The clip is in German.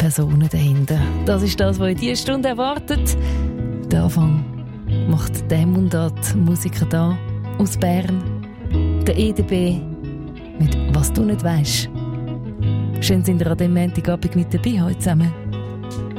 Personen dahinter. Das ist das, was in dieser Stunde erwartet. Der Anfang macht der Mundart-Musiker da aus Bern, der EDB, mit «Was du nicht weisst». Schön sind ihr an dem Montagabend mit dabei heute zusammen.